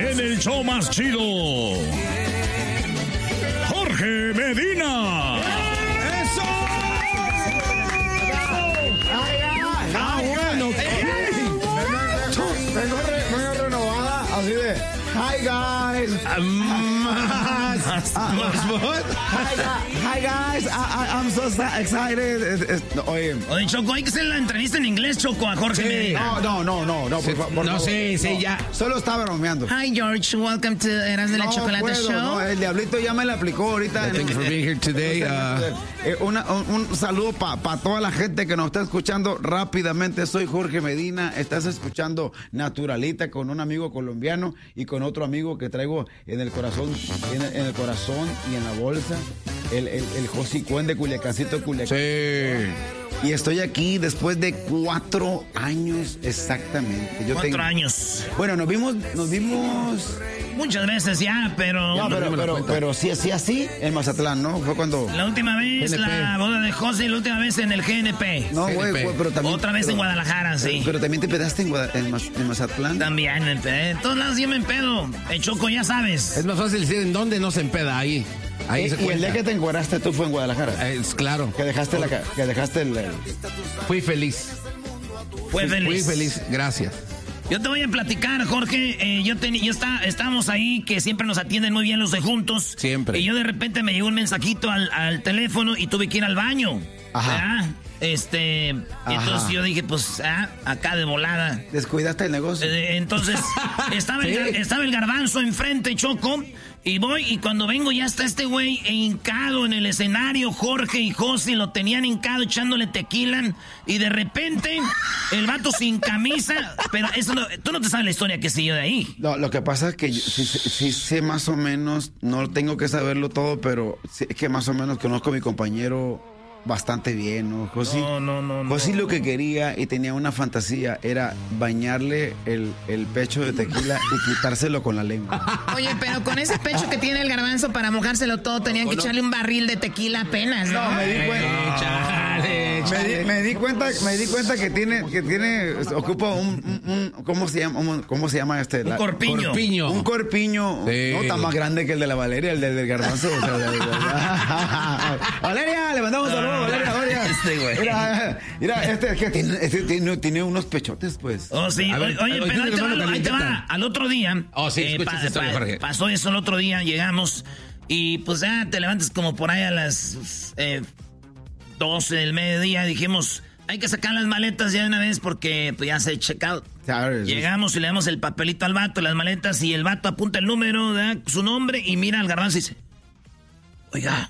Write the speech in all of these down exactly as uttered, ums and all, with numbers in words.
en el show más chido, Jorge Medina. ¡Eso! ¡Ah, bueno! Vengo, re, vengo renovada, así de... Hi, guys. Um, más, Ah, más, más. Hi, gu- hi, guys. I, I, I'm so sa- excited. Es- es- no, Oye... Oye, Choco, hay que hacer la entrevista en inglés, Choco, a Jorge Medina. No, no, no, no, no, por, fa- por No, favor. sí, sí, ya. Solo estaba bromeando. Hi, George. Welcome to Eras de la No Chocolate puedo, Show. no, el diablito ya me la aplicó ahorita. Thank you for being here today. Uh, Eh, una- un, un saludo para pa toda la gente que nos está escuchando rápidamente. Soy Jorge Medina. Estás escuchando Naturalita con un amigo colombiano y con otro amigo que traigo en el corazón, en el, en el corazón y en la bolsa. El, el, el Josicuen de Culiacancito, Culiacán. sí. Y estoy aquí después de cuatro años exactamente. Yo Cuatro tengo- años. Bueno, nos vimos, nos vimos. Muchas veces ya, pero... No, pero, me lo pero, cuenta. pero sí, sí, así en Mazatlán, ¿no? Fue cuando. La última vez, G N P. la boda de José, y la última vez en el G N P. No, güey, G N P. güey, pero también. Otra vez pero- en Guadalajara, sí. Pero también te pedaste en, Guada- en, Maz- en Mazatlán. También, en en todos lados yo me empedo. En Choco, ya sabes. Es más fácil decir en dónde no se empeda ahí. Ahí Eh, se y el cuenta. día que te encueraste tú fue en Guadalajara. Es claro. Que dejaste la ca- que dejaste el, el- Fui feliz. Fue feliz. Fui feliz, gracias. Yo te voy a platicar, Jorge. Eh, yo teni- yo está, estábamos ahí, que siempre nos atienden muy bien los de Juntos. Siempre. Y yo de repente me llegó un mensajito al, al teléfono y tuve que ir al baño. Ajá. ¿verdad? Este, Ajá. entonces yo dije, pues, ah, acá de volada. descuidaste el negocio. Eh, entonces, estaba, el, Sí. estaba el garbanzo enfrente, Choco, y voy, y cuando vengo ya está este güey hincado en el escenario, Jorge y José lo tenían hincado echándole tequila, y de repente, el vato sin camisa, pero eso no, tú no te sabes la historia que siguió de ahí. No, lo que pasa es que yo sí, sí- sí sé más o menos, no tengo que saberlo todo, pero sí es que más o menos conozco a mi compañero bastante bien, ¿no? José, No, no, no, no. José lo que quería y tenía una fantasía era bañarle el, el pecho de tequila y quitárselo con la lengua. Oye, pero con ese pecho que tiene el garbanzo para mojárselo todo, tenían que echarle un barril de tequila apenas, ¿no? No, me di cuenta. Eh, chale, Me di, chale. me di cuenta, me di cuenta que tiene, que tiene, ocupa un, un- un- ¿cómo se llama? Un- ¿Cómo se llama este? Un La- corpiño. Corpiño. Un corpiño, Sí. no tan más grande que el de la Valeria, el del, del garbanzo. O sea, de- de- Valeria, le mandamos un saludo, Valeria, Valeria. Este güey. Mira, mira, este, es que tiene, este tiene, tiene unos pechotes, pues. Oh, sí. A ver, Oye, oye, pero ahí te, tiene va, una ahí te va. calientita. Al otro día. Oh, sí, escucha esa historia, Jorge. Pasó eso el otro día, llegamos. Y pues ya te levantas como por ahí a las eh, doce del mediodía. Dijimos, hay que sacar las maletas ya de una vez porque pues, ya se checado. ¿Sabes? Llegamos y le damos el papelito al vato, las maletas, y el vato apunta el número, da su nombre y mira al garbanzo y dice: Oiga,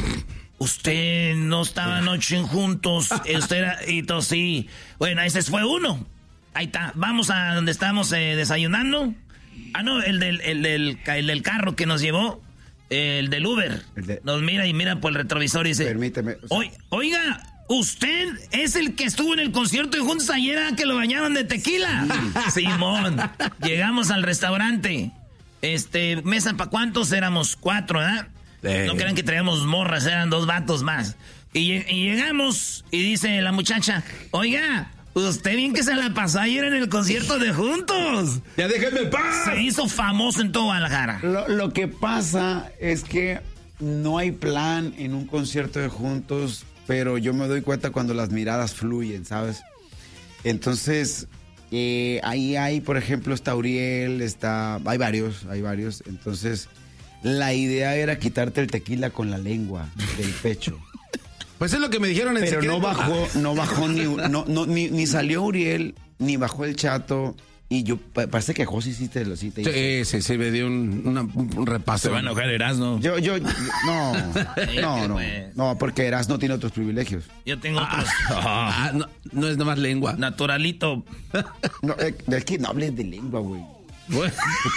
usted no estaba anoche juntos, usted era, y todo sí. Bueno, ese fue uno. Ahí está, vamos a donde estábamos eh, desayunando. Ah, no, el del, el, del, el del carro que nos llevó, el del Uber. El de- Nos mira y mira por el retrovisor y dice: Permíteme. o sea, "Oi- Oiga, usted es el que estuvo en el concierto de Juntos ayer, ¿ah, que lo bañaban de tequila?" Simón. Llegamos al restaurante. Este, mesa para cuántos éramos, cuatro, ¿verdad? Sí. No crean que traíamos morras, eran dos vatos más. Y, lle- y llegamos y dice la muchacha: Oiga, usted bien que se la pasó ayer en el concierto de Juntos. Ya déjenme en paz. Se hizo famoso en todo Guadalajara. Lo, lo que pasa es que no hay plan en un concierto de Juntos, pero yo me doy cuenta cuando las miradas fluyen, ¿sabes? Entonces, eh, ahí hay, por ejemplo, está Uriel, está, hay varios, hay varios. Entonces, la idea era quitarte el tequila con la lengua del pecho. Pues es lo que me dijeron en Pero no secreto. bajó, no bajó ni, no, no, ni, ni salió Uriel, ni bajó el Chato. Y yo, pa- parece que José sí te lo sí te hizo. Sí, sí, sí, me dio un, una- un repaso. Erasmo. Yo, yo, yo- no, no, no, pues. no, porque Eras no tiene otros privilegios. Yo tengo otros. Ah, no, no es nomás lengua. Naturalito. No, eh, es que no hables de lengua, güey. Bueno.